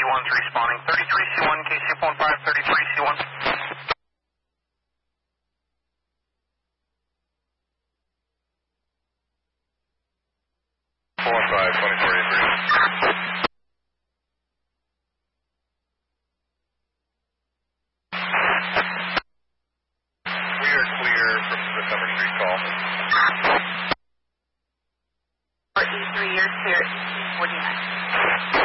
C1's responding. 33C1, KC-15, 33C1. 415, 2483. We are clear from the Summer Street call.